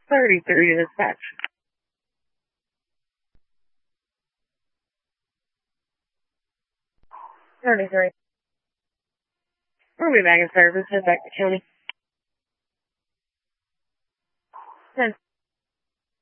33 dispatch. 33. We'll be back in service. Head back to county. 10.